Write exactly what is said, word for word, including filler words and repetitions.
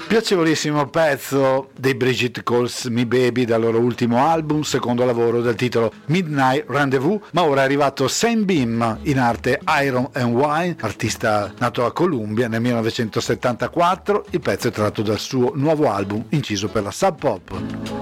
Piacevolissimo pezzo dei Brigitte Calls Me Baby dal loro ultimo album, secondo lavoro, dal titolo Midnight Rendezvous. Ma ora è arrivato Sam Beam, in arte Iron and Wine, artista nato a Columbia nel millenovecentosettantaquattro. Il pezzo è tratto dal suo nuovo album inciso per la Sub Pop.